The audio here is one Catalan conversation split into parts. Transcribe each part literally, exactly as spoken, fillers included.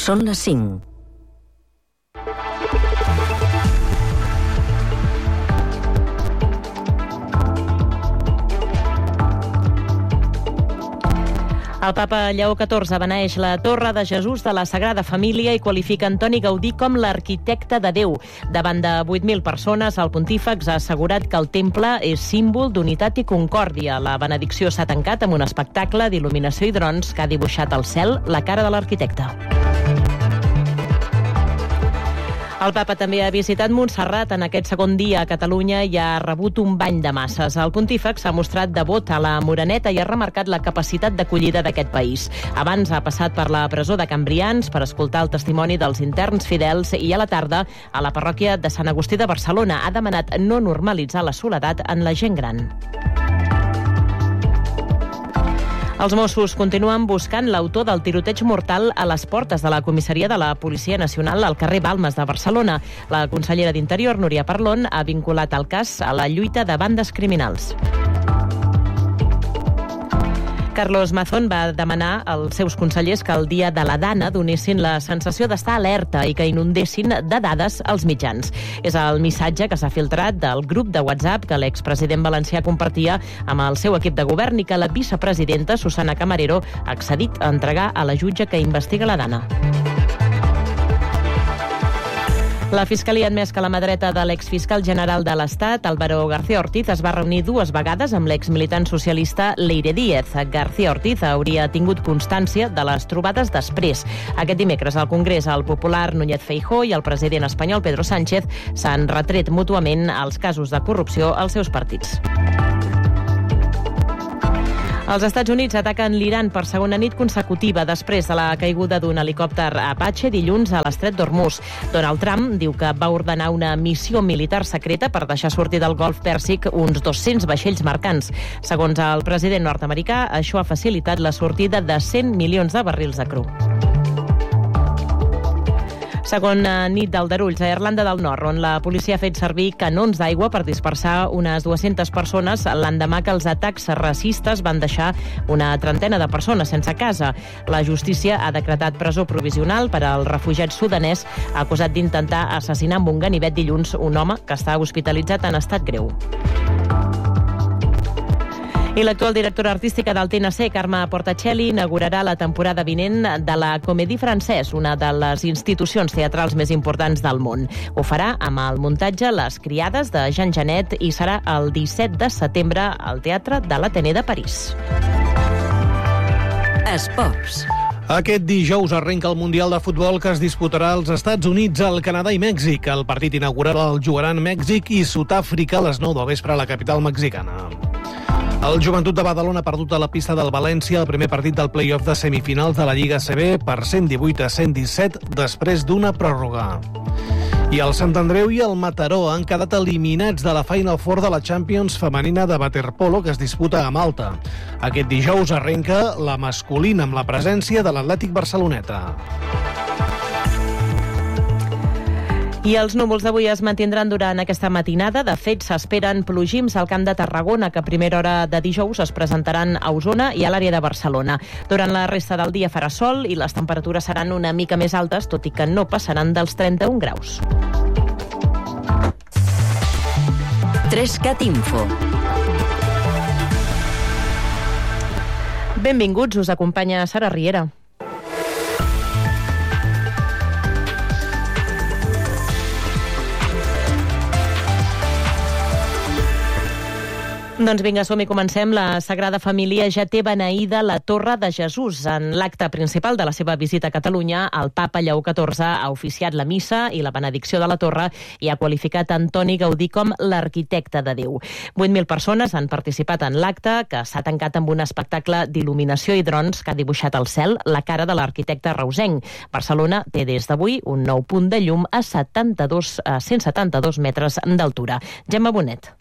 Són les cinc. El papa Lleó catorze beneeix la Torre de Jesús de la Sagrada Família i qualifica Antoni Gaudí com l'arquitecte de Déu. Davant de vuit mil persones, el pontífex ha assegurat que el temple és símbol d'unitat i concòrdia. La benedicció s'ha tancat amb un espectacle d'il·luminació i drons que ha dibuixat al cel la cara de l'arquitecte. El papa també ha visitat Montserrat en aquest segon dia a Catalunya i ha rebut un bany de masses. El pontífex s'ha mostrat devot a la Moreneta i ha remarcat la capacitat d'acollida d'aquest país. Abans ha passat per la presó de Cambrians per escoltar el testimoni dels interns fidels i a la tarda a la parròquia de Sant Agustí de Barcelona ha demanat no normalitzar la soledat en la gent gran. Els Mossos continuen buscant l'autor del tiroteig mortal a les portes de la comissaria de la Policia Nacional al carrer Balmes de Barcelona. La consellera d'Interior, Núria Parlon, ha vinculat el cas a la lluita de bandes criminals. Carlos Mazón va demanar als seus consellers que el dia de la Dana donessin la sensació d'estar alerta i que inundessin de dades als mitjans. És el missatge que s'ha filtrat del grup de WhatsApp que l'expresident valencià compartia amb el seu equip de govern i que la vicepresidenta Susana Camarero ha accedit a entregar a la jutge que investiga la Dana. La Fiscalia ha admès que la mà dreta de l'exfiscal general de l'Estat, Álvaro García Ortiz, es va reunir dues vegades amb l'exmilitant socialista Leire Díez. García Ortiz hauria tingut constància de les trobades després. Aquest dimecres al Congrés, el popular Núñez Feijóo i el president espanyol Pedro Sánchez s'han retret mútuament els casos de corrupció als seus partits. Els Estats Units ataquen l'Iran per segona nit consecutiva després de la caiguda d'un helicòpter Apache dilluns a l'estret d'Hormuz. Donald Trump diu que va ordenar una missió militar secreta per deixar sortir del Golf Pèrsic uns dos-cents vaixells mercants. Segons el president nord-americà, això ha facilitat la sortida de cent milions de barrils de cru. Segona nit d'aldarulls a Irlanda del Nord, on la policia ha fet servir canons d'aigua per dispersar unes dues-centes persones l'endemà que els atacs racistes van deixar una trentena de persones sense casa. La justícia ha decretat presó provisional per al refugiat sudanès acusat d'intentar assassinar amb un ganivet dilluns un home que està hospitalitzat en estat greu. I l'actual directora artística del T N C, Carme Portacelli, inaugurarà la temporada vinent de la Comédie Française, una de les institucions teatrals més importants del món. Ho farà amb el muntatge Les Criades de Jean Genet i serà el disset de setembre al Teatre de l'Athénée de París. Esports. Aquest dijous arrenca el Mundial de Futbol que es disputarà als Estats Units, el Canadà i Mèxic. El partit inaugural el jugaran Mèxic i Sud-àfrica a les nou del vespre a la capital mexicana. El Joventut de Badalona ha perdut a la pista del València el primer partit del play-off de semifinals de la Lliga A C B per cent divuit a cent disset després d'una pròrroga. I el Sant Andreu i el Mataró han quedat eliminats de la Final Four de la Champions femenina de waterpolo que es disputa a Malta. Aquest dijous arrenca la masculina amb la presència de l'Atlètic Barceloneta. I els núvols d'avui es mantindran durant aquesta matinada. De fet, s'esperen plogims al Camp de Tarragona, que a primera hora de dijous es presentaran a Osona i a l'àrea de Barcelona. Durant la resta del dia farà sol i les temperatures seran una mica més altes, tot i que no passaran dels trenta-un graus. Trescat Info. Benvinguts, us acompanya Sara Riera. Doncs vinga, som i comencem. La Sagrada Família ja té beneïda la Torre de Jesús. En l'acte principal de la seva visita a Catalunya, el papa Lleó catorze ha oficiat la missa i la benedicció de la torre i ha qualificat Antoni Gaudí com l'arquitecte de Déu. vuit mil persones han participat en l'acte, que s'ha tancat amb un espectacle d'il·luminació i drons que ha dibuixat al cel la cara de l'arquitecte reusenc. Barcelona té des d'avui un nou punt de llum a setanta-dos, a cent setanta-dos metres d'altura. Gemma Bonet.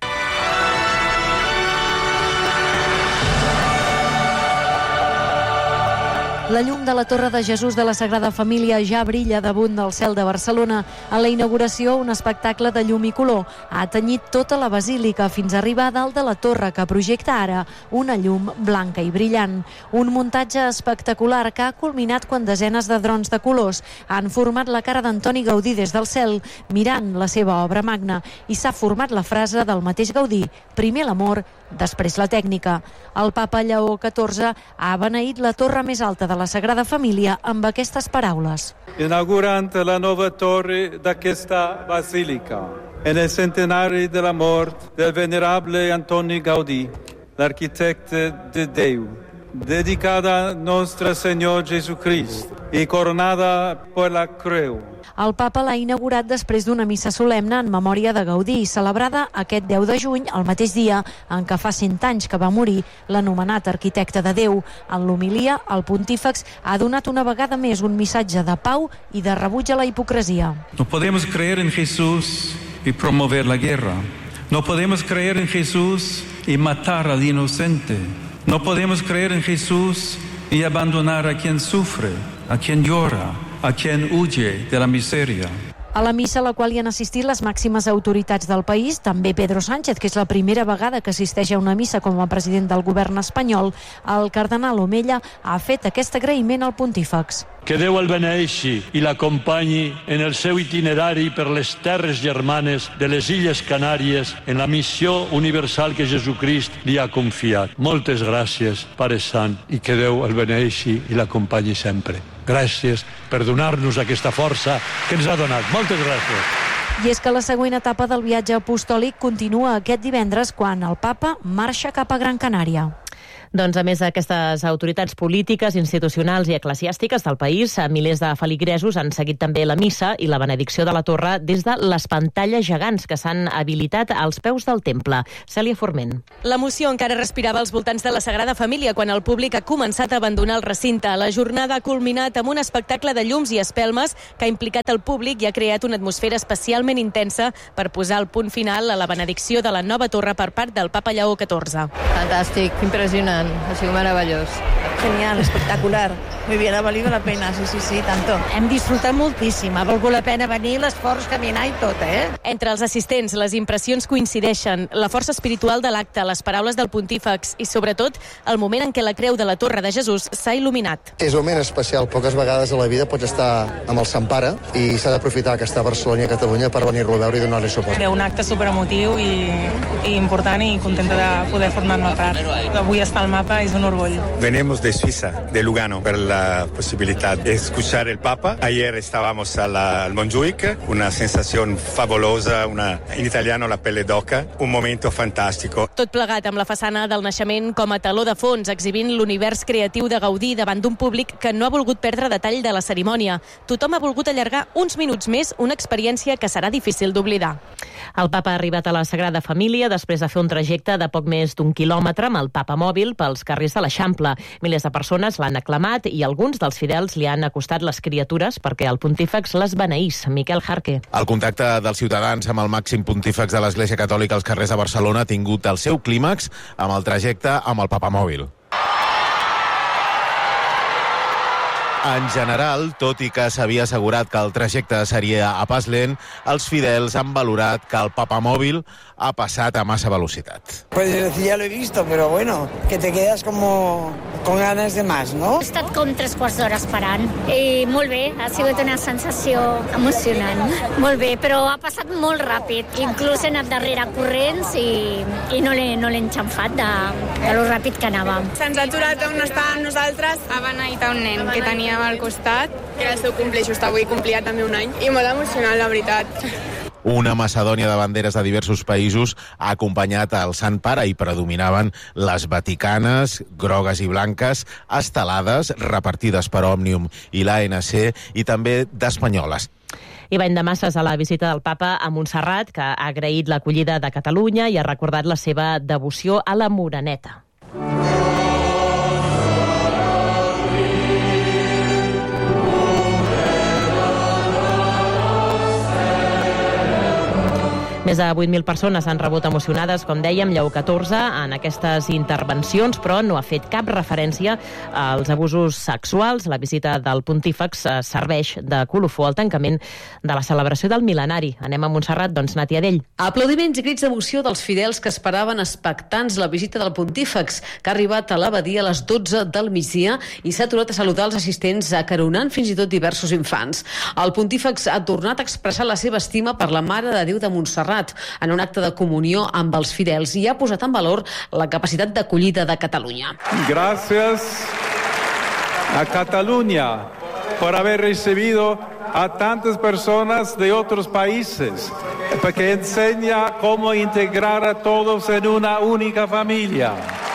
La llum de la Torre de Jesús de la Sagrada Família ja brilla damunt del cel de Barcelona. A la inauguració, un espectacle de llum i color ha tenyit tota la basílica fins a arribar a dalt de la torre que projecta ara una llum blanca i brillant. Un muntatge espectacular que ha culminat quan desenes de drons de colors han format la cara d'Antoni Gaudí des del cel, mirant la seva obra magna, i s'ha format la frase del mateix Gaudí: primer l'amor, després la tècnica. El papa Lleó catorze ha beneït la torre més alta de la Sagrada Família amb aquestes paraules. Inaugurant la nova torre d'aquesta basílica, en el centenari de la mort del venerable Antoni Gaudí, l'arquitecte de Déu, dedicada a Nostre Senyor Jesucrist i coronada per la creu. El papa l'ha inaugurat després d'una missa solemne en memòria de Gaudí, celebrada aquest deu de juny, el mateix dia en què fa cent anys que va morir l'anomenat arquitecte de Déu. En l'homilia, el pontífex ha donat una vegada més un missatge de pau i de rebuig a la hipocresia. No podemos creer en Jesús y promover la guerra. No podemos creer en Jesús y matar al inocente. No podemos creer en Jesús y abandonar a quien sufre, a quien llora, a quien huye de la miseria. A la missa a la qual hi han assistit les màximes autoritats del país, també Pedro Sánchez, que és la primera vegada que assisteix a una missa com a president del govern espanyol, el cardenal Omella ha fet aquest agraïment al pontífex. Que Déu el beneeixi i l'acompanyi en el seu itinerari per les terres germanes de les Illes Canàries en la missió universal que Jesucrist li ha confiat. Moltes gràcies, Pare Sant, i que Déu el beneeixi i l'acompanyi sempre. Gràcies per donar-nos aquesta força que ens ha donat. Moltes gràcies. I és que la següent etapa del viatge apostòlic continua aquest divendres quan el papa marxa cap a Gran Canària. Doncs a més d'aquestes autoritats polítiques, institucionals i eclesiàstiques del país, milers de feligresos han seguit també la missa i la benedicció de la torre des de les pantalles gegants que s'han habilitat als peus del temple. Cèlia Forment. L'emoció encara respirava als voltants de la Sagrada Família quan el públic ha començat a abandonar el recinte. La jornada ha culminat amb un espectacle de llums i espelmes que ha implicat el públic i ha creat una atmosfera especialment intensa per posar el punt final a la benedicció de la nova torre per part del papa Lleó catorze. Fantàstic, impressionant. Ha sido maravilloso. Genial, espectacular. Muy bien, ha valido la pena, sí, sí, sí, tanto. Hem disfrutat moltíssim, ha valgut la pena venir, l'esforç, caminar i tot, eh? Entre els assistents, les impressions coincideixen. La força espiritual de l'acte, les paraules del pontífex i, sobretot, el moment en què la creu de la Torre de Jesús s'ha il·luminat. És un moment especial. Poques vegades a la vida pots estar amb el Sant Pare i s'ha d'aprofitar que està a Barcelona i a Catalunya per venir-lo a veure i donar-li suport. Era un acte superemotiu i, i important i contenta de poder formar-ne part. Avui estar al mapa és un orgull. Venimos de Suiza, de Lugano, per la posibilidad de escuchar el Papa. Ayer estábamos a la, al Montjuic, una sensación fabulosa, una, en italiano la pelle d'oca, un momento fantástico. Tot plegat amb la façana del naixement com a taló de fons, exhibint l'univers creatiu de Gaudí davant d'un públic que no ha volgut perdre detall de la cerimònia. Tothom ha volgut allargar uns minuts més una experiència que serà difícil d'oblidar. El papa ha arribat a la Sagrada Família després de fer un trajecte de poc més d'un quilòmetre amb el papa mòbil pels carrers de l'Eixample. Milers de persones l'han aclamat i alguns dels fidels li han acostat les criatures perquè el pontífex les beneís. Miquel Jarque. El contacte dels ciutadans amb el màxim pontífex de l'Església Catòlica als carrers de Barcelona ha tingut el seu clímax amb el trajecte amb el papa mòbil. En general, tot i que s'havia assegurat que el trajecte seria a pas lent, els fidels han valorat que el papa mòbil ha passat a massa velocitat. Pues ya lo he visto, pero bueno, que te quedas como con ganas de más, ¿no? He estat com tres quarts d'hora esperant i molt bé, ha sigut una sensació emocionant. Molt bé, però ha passat molt ràpid. Inclús he anat darrere corrents i, i no l'he no l'he enxamfat de, de lo ràpid que anava. Se'ns ha aturat on estàvem nosaltres. Ha beneït un nen que teníem al costat, que era el seu cumple just avui, complia també un any, i molt emocionant, la veritat. Una macedònia de banderes de diversos països ha acompanyat el Sant Pare i predominaven les vaticanes, grogues i blanques, estelades, repartides per Òmnium i l'A N C, i també d'espanyoles. I va de masses a la visita del papa a Montserrat, que ha agraït l'acollida de Catalunya i ha recordat la seva devoció a la Moreneta. Més de vuit mil persones han rebut emocionades, com dèiem, Lleó catorze, en aquestes intervencions, però no ha fet cap referència als abusos sexuals. La visita del pontífex serveix de colofó al tancament de la celebració del mil·lenari. Anem a Montserrat, doncs, Nàtia Dell. Aplaudiments i crits d'emoció dels fidels que esperaven expectants la visita del pontífex, que ha arribat a l'abadia a les dotze del migdia i s'ha aturat a saludar els assistents, acaronant fins i tot diversos infants. El pontífex ha tornat a expressar la seva estima per la Mare de Déu de Montserrat en un acte de comunió amb els fidels i ha posat en valor la capacitat d'acollida de Catalunya. Gracias a Cataluña por haber recibido a tantas personas de otros países, porque enseña cómo integrar a todos en una única familia.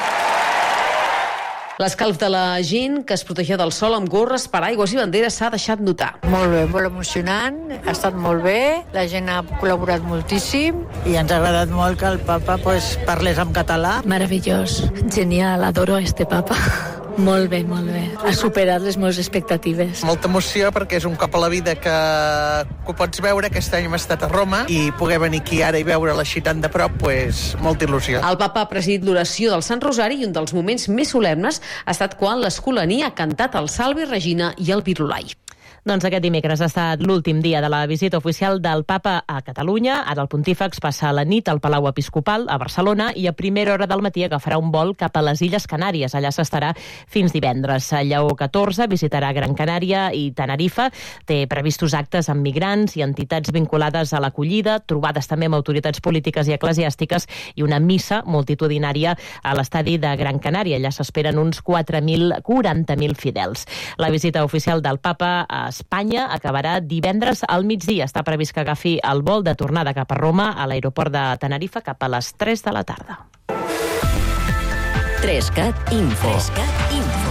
L'escalf de la gent que es protegia del sol amb gorres, paraigües i banderes s'ha deixat notar. Molt bé, molt emocionant, ha estat molt bé, la gent ha col·laborat moltíssim i ens ha agradat molt que el papa pues, parlés en català. Meravellós, genial, adoro este papa. Molt bé, molt bé. Ha superat les meves expectatives. Molta emoció perquè és un cop a la vida que, que ho pots veure. Aquest any hem estat a Roma i poder venir aquí ara i veure-la així tan de prop, pues, molta il·lusió. El papa ha presidit l'oració del Sant Rosari i un dels moments més solemnes ha estat quan l'Escolania ha cantat el Salve Regina i el Virulai. Doncs aquest dimecres ha estat l'últim dia de la visita oficial del papa a Catalunya. Ara el pontífex passa la nit al Palau Episcopal a Barcelona i a primera hora del matí agafarà un vol cap a les Illes Canàries. Allà s'estarà fins divendres. Lleó catorze visitarà Gran Canària i Tenerife. Té previstos actes amb migrants i entitats vinculades a l'acollida, trobades també amb autoritats polítiques i eclesiàstiques i una missa multitudinària a l'estadi de Gran Canària. Allà s'esperen uns quatre mil quaranta mil fidels. La visita oficial del papa a Espanya acabarà divendres al migdia. Està previst que agafi el vol de tornada cap a Roma a l'aeroport de Tenerife cap a les tres de la tarda. Trescat Info. Trescat Info.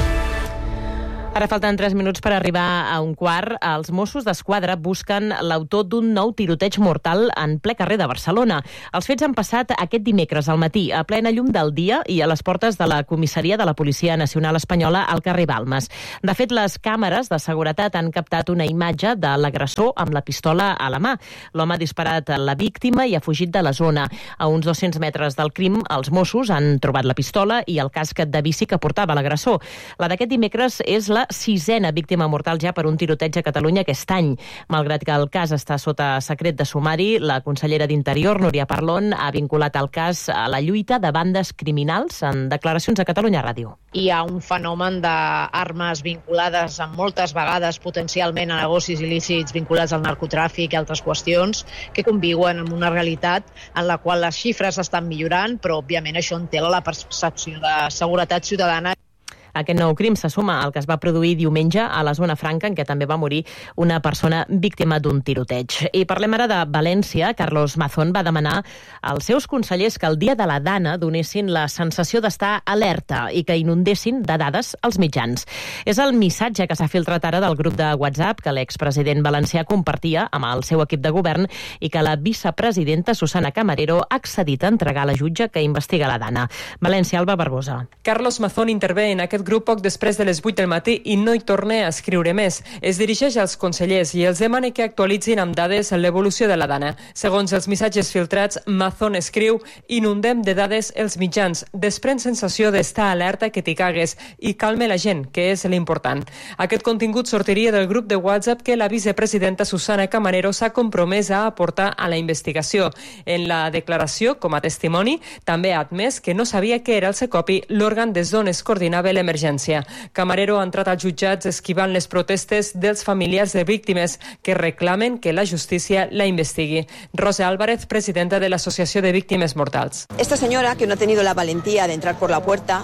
Ara falten tres minuts per arribar a un quart. Els Mossos d'Esquadra busquen l'autor d'un nou tiroteig mortal en ple carrer de Barcelona. Els fets han passat aquest dimecres al matí, a plena llum del dia i a les portes de la comissaria de la Policia Nacional Espanyola al carrer Balmes. De fet, les càmeres de seguretat han captat una imatge de l'agressor amb la pistola a la mà. L'home ha disparat a la víctima i ha fugit de la zona. A uns dos-cents metres del crim, els Mossos han trobat la pistola i el casc de bici que portava l'agressor. La d'aquest dimecres és la sisena víctima mortal ja per un tiroteig a Catalunya aquest any. Malgrat que el cas està sota secret de sumari, la consellera d'Interior, Núria Parlon, ha vinculat el cas a la lluita de bandes criminals en declaracions a Catalunya Ràdio. Hi ha un fenomen d'armes vinculades amb moltes vegades potencialment a negocis il·lícits vinculats al narcotràfic i altres qüestions que conviuen amb una realitat en la qual les xifres estan millorant, però òbviament això entela la percepció de seguretat ciutadana. Aquest nou crim se suma al que es va produir diumenge a la zona franca, en què també va morir una persona víctima d'un tiroteig. I parlem ara de València. Carlos Mazón va demanar als seus consellers que el dia de la Dana donessin la sensació d'estar alerta i que inundessin de dades els mitjans. És el missatge que s'ha filtrat ara del grup de WhatsApp que l'expresident valencià compartia amb el seu equip de govern i que la vicepresidenta Susana Camarero ha accedit a entregar a la jutge que investiga la Dana. València, Alba Barbosa. Carlos Mazón intervé en aquest grup poc després de les vuit del matí i no hi torna a escriure més. Es dirigeix als consellers i els demana que actualitzin amb dades l'evolució de la Dana. Segons els missatges filtrats, Mazón escriu: inundem de dades els mitjans, desprèn sensació d'estar alerta que t'hi cagues i calme la gent, que és l'important. Aquest contingut sortiria del grup de WhatsApp que la vicepresidenta Susana Camarero s'ha compromès a aportar a la investigació. En la declaració, com a testimoni, també ha admès que no sabia que era el Secopi l'òrgan des d'on es coordinava l'emergència. Camarero ha entrat als jutjats esquivant les protestes dels familiars de víctimes que reclamen que la justícia la investigui. Rosa Álvarez, presidenta de l'Associació de Víctimes Mortals. Esta señora, que no ha tenido la valentía de entrar por la puerta,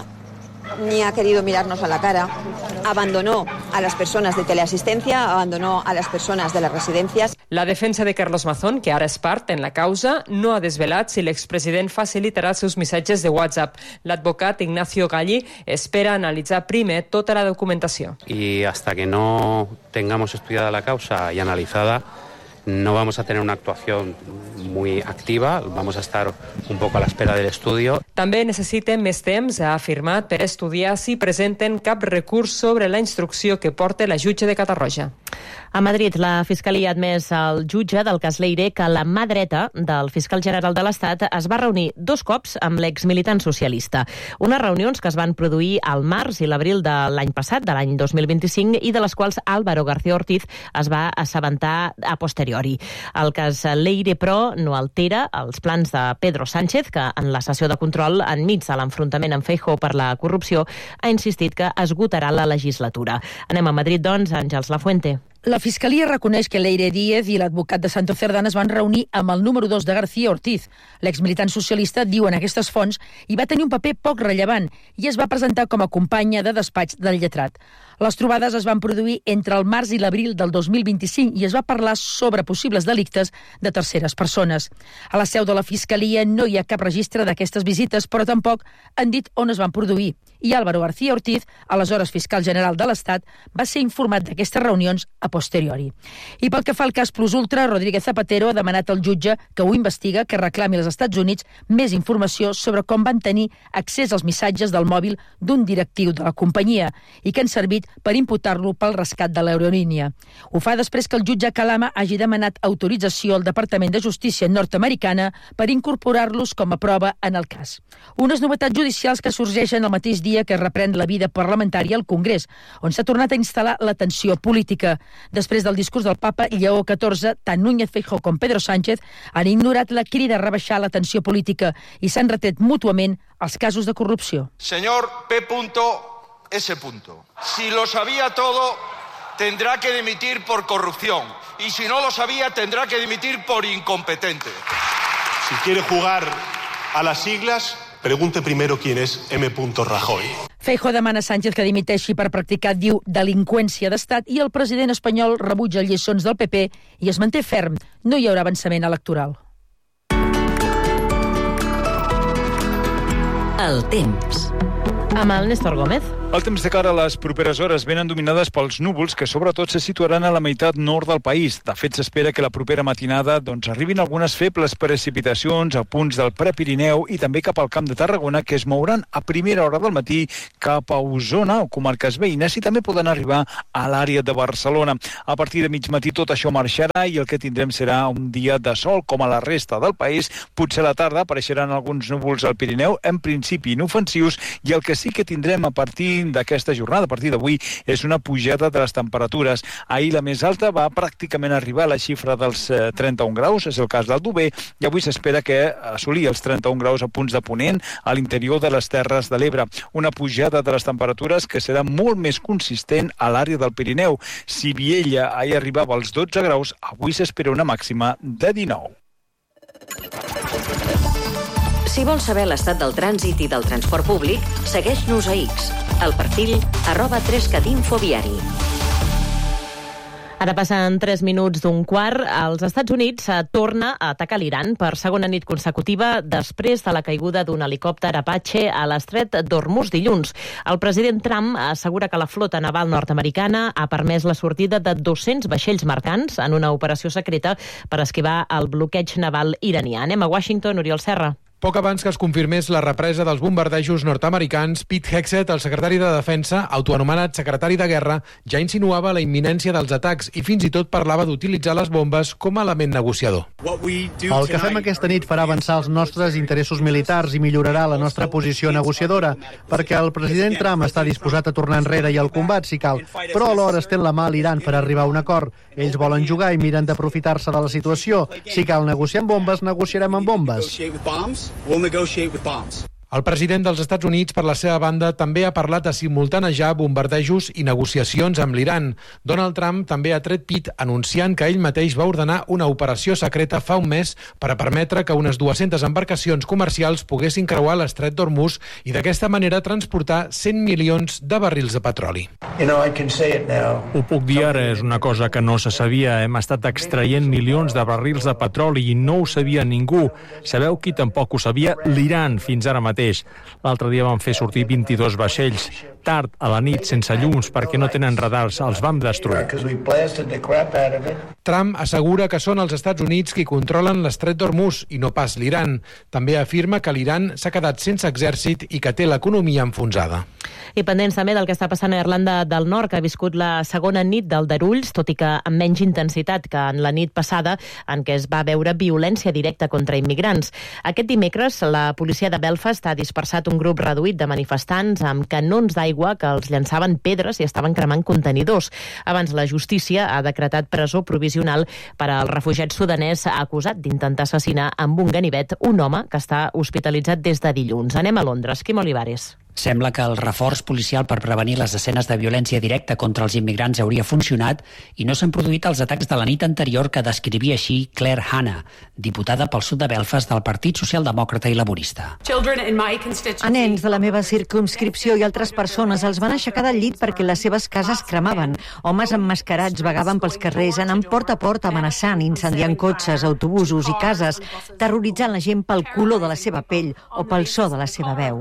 ni ha querido mirarnos a la cara, abandonó a las personas de teleasistencia, abandonó a las personas de las residencias. La defensa de Carlos Mazón, que ara és part en la causa, no ha desvelat si l'expresident facilitarà els seus missatges de WhatsApp. L'advocat Ignacio Galli espera analitzar primer tota la documentació. Y hasta que no tengamos estudiada la causa y analizada, no vamos a tener una actuación muy activa, vamos a estar un poco a la espera del estudio. També necessiten més temps, ha afirmat, per estudiar si presenten cap recurs sobre la instrucció que porta la jutge de Catarroja. A Madrid, la Fiscalia ha admès al jutge del cas Leire que la mà dreta del fiscal general de l'Estat es va reunir dos cops amb l'exmilitant socialista. Unes reunions que es van produir al març i l'abril de l'any passat, de l'any dos mil vint-i-cinc, i de les quals Álvaro García Ortiz es va assabentar a posteriori. El cas Leire, però, no altera els plans de Pedro Sánchez, que en la sessió de control, enmig de l'enfrontament amb Feijóo per la corrupció, ha insistit que esgotarà la legislatura. Anem a Madrid, doncs, Àngels Lafuente. La Fiscalia reconeix que Leire Díez i l'advocat de Santo Cerdán es van reunir amb el número dos de García Ortiz. L'exmilitant socialista, diuen aquestes fonts, hi va tenir un paper poc rellevant i es va presentar com a companya de despatx del lletrat. Les trobades es van produir entre el març i l'abril del dos mil vint-i-cinc i es va parlar sobre possibles delictes de terceres persones. A la seu de la Fiscalia no hi ha cap registre d'aquestes visites, però tampoc han dit on es van produir. I Álvaro García Ortiz, aleshores fiscal general de l'Estat, va ser informat d'aquestes reunions a posteriori. I pel que fa al cas Plus Ultra, Rodríguez Zapatero ha demanat al jutge que ho investiga, que reclami als Estats Units més informació sobre com van tenir accés als missatges del mòbil d'un directiu de la companyia i que han servit per imputar-lo pel rescat de l'aerolínia. Ho fa després que el jutge Calama hagi demanat autorització al Departament de Justícia nord-americana per incorporar-los com a prova en el cas. Unes novetats judicials que sorgeixen el mateix dia que reprèn la vida parlamentària al Congrés, on s'ha tornat a instal·lar la tensió política. Després del discurs del papa Lleó catorze, tant Núñez Feijóo com Pedro Sánchez han ignorat la crida a rebaixar la tensió política i s'han retret mútuament els casos de corrupció. Señor P. S. Si lo sabía todo, tendrá que dimitir por corrupción. Y si no lo sabía, tendrá que dimitir por incompetente. Si quiere jugar a las siglas, pregunte primero quién es M. Rajoy. Feijóo demana a Sánchez que dimiteixi per practicar, diu, delinqüència d'estat i el president espanyol rebutja lliçons del P P i es manté ferm. No hi haurà avançament electoral. El temps. Amb el Néstor Gómez. El temps de cara a les properes hores venen dominades pels núvols que sobretot se situaran a la meitat nord del país. De fet, s'espera que la propera matinada doncs, arribin algunes febles precipitacions a punts del Prepirineu i també cap al Camp de Tarragona, que es mouran a primera hora del matí cap a Osona o comarques veïnes i també poden arribar a l'àrea de Barcelona. A partir de mig matí tot això marxarà i el que tindrem serà un dia de sol com a la resta del país. Potser a la tarda apareixeran alguns núvols al Pirineu, en principi inofensius, i el que sí que tindrem a partir d'aquesta jornada, a partir d'avui, és una pujada de les temperatures. Ahir la més alta va pràcticament arribar a la xifra dels eh, trenta-un graus, és el cas d'Aldover, i avui s'espera que assolir els trenta-un graus a punts de Ponent a l'interior de les Terres de l'Ebre. Una pujada de les temperatures que serà molt més consistent a l'àrea del Pirineu. Si Viella ahir arribava als dotze graus, avui s'espera una màxima de dinou. Si vols saber l'estat del trànsit i del transport públic, segueix-nos a X, al perfil arroba trescat info viari. Ara passen tres minuts d'un quart. Els Estats Units torna a atacar l'Iran per segona nit consecutiva després de la caiguda d'un helicòpter Apache a l'estret d'Hormuz dilluns. El president Trump assegura que la flota naval nord-americana ha permès la sortida de dos-cents vaixells mercants en una operació secreta per esquivar el bloqueig naval iranià. Anem a Washington, Oriol Serra. Poc abans que es confirmés la represa dels bombardejos nord-americans, Pete Hegseth, el secretari de Defensa, autoanomenat secretari de Guerra, ja insinuava la imminència dels atacs i fins i tot parlava d'utilitzar les bombes com a element negociador. El que fem aquesta nit farà avançar els nostres interessos militars i millorarà la nostra posició negociadora, perquè el president Trump està disposat a tornar enrere i al combat, si cal, però alhora estén la mà a l'Iran per arribar a un acord. Ells volen jugar i miren d'aprofitar-se de la situació. Si cal negociar amb bombes, negociarem amb bombes. We'll negotiate with bombs. El president dels Estats Units, per la seva banda, també ha parlat de simultanejar bombardejos i negociacions amb l'Iran. Donald Trump també ha tret pit anunciant que ell mateix va ordenar una operació secreta fa un mes per a permetre que unes dues-centes embarcacions comercials poguessin creuar l'estret d'Hormuz i d'aquesta manera transportar cent milions de barrils de petroli. You know, I can say it now. Ho puc dir ara, és una cosa que no se sabia. Hem estat extraient milions de barrils de petroli i no ho sabia ningú. Sabeu qui tampoc ho sabia? L'Iran, fins ara mateix. L'altre dia van fer sortir vint-i-dos vaixells. tard a la nit sense llums perquè no tenen radars, els vam destruir. Trump assegura que són els Estats Units qui controlen l'estret d'Hormuz i no pas l'Iran. També afirma que l'Iran s'ha quedat sense exèrcit i que té l'economia enfonsada. I pendents també del que està passant a Irlanda del Nord, que ha viscut la segona nit d'aldarulls, tot i que amb menys intensitat que en la nit passada, en què es va veure violència directa contra immigrants. Aquest dimecres, la policia de Belfast ha dispersat un grup reduït de manifestants amb canons d'aigua que els llançaven pedres i estaven cremant contenidors. Abans, la justícia ha decretat presó provisional per al refugiat sudanès acusat d'intentar assassinar amb un ganivet un home que està hospitalitzat des de dilluns. Anem a Londres. Quim Olivares. Sembla que el reforç policial per prevenir les escenes de violència directa contra els immigrants hauria funcionat i no s'han produït els atacs de la nit anterior que descrivia així Claire Hanna, diputada pel sud de Belfast del Partit Socialdemòcrata i Laborista. A nens de la meva circumscripció i altres persones els van aixecar del llit perquè les seves cases cremaven. Homes emmascarats vagaven pels carrers, anant porta a porta amenaçant, incendiant cotxes, autobusos i cases, terroritzant la gent pel color de la seva pell o pel so de la seva veu.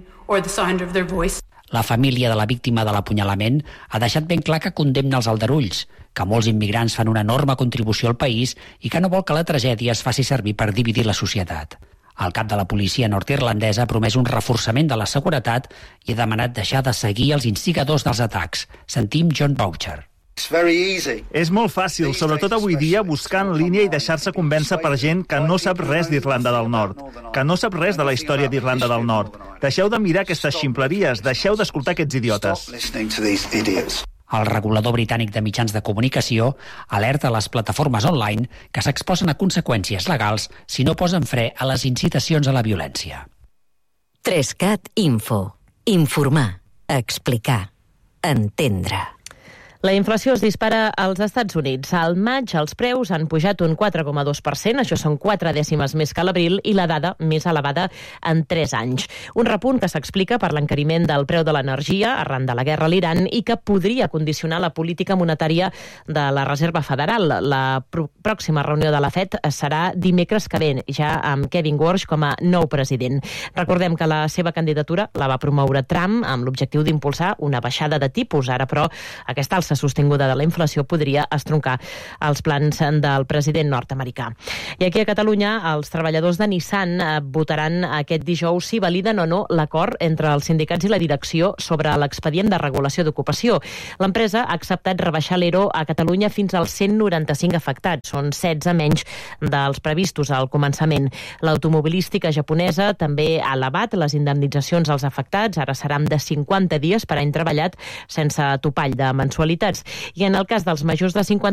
La família de la víctima de l'apunyalament ha deixat ben clar que condemna els aldarulls, que molts immigrants fan una enorme contribució al país i que no vol que la tragèdia es faci servir per dividir la societat. El cap de la policia nord-irlandesa ha promès un reforçament de la seguretat i ha demanat deixar de seguir els instigadors dels atacs. Sentim John Boucher. És molt fàcil, sobretot avui dia, buscar en línia i deixar-se convèncer per gent que no sap res d'Irlanda del Nord, que no sap res de la història d'Irlanda del Nord. Deixeu de mirar aquestes ximpleries, deixeu d'escoltar aquests idiotes. El regulador britànic de mitjans de comunicació alerta les plataformes online que s'exposen a conseqüències legals si no posen fre a les incitacions a la violència. tres cat Info. Informar, explicar, entendre. La inflació es dispara als Estats Units. Al maig els preus han pujat un quatre coma dos per cent, això són quatre dècimes més que l'abril i la dada més elevada en tres anys. Un repunt que s'explica per l'encariment del preu de l'energia arran de la guerra a l'Iran i que podria condicionar la política monetària de la Reserva Federal. La pròxima reunió de la Fed serà dimecres que ve, ja amb Kevin Warsh com a nou president. Recordem que la seva candidatura la va promoure Trump amb l'objectiu d'impulsar una baixada de tipus. Ara, però, aquesta alça sostinguda de la inflació podria estroncar els plans del president nord-americà. I aquí a Catalunya, els treballadors de Nissan votaran aquest dijous si validen o no l'acord entre els sindicats i la direcció sobre l'expedient de regulació d'ocupació. L'empresa ha acceptat rebaixar l'E R O a Catalunya fins als cent noranta-cinc afectats. Són setze menys dels previstos al començament. L'automobilística japonesa també ha elevat les indemnitzacions als afectats. Ara seran de cinquanta dies per any treballat sense topall de mensualitat. I en el cas dels majors de cinquanta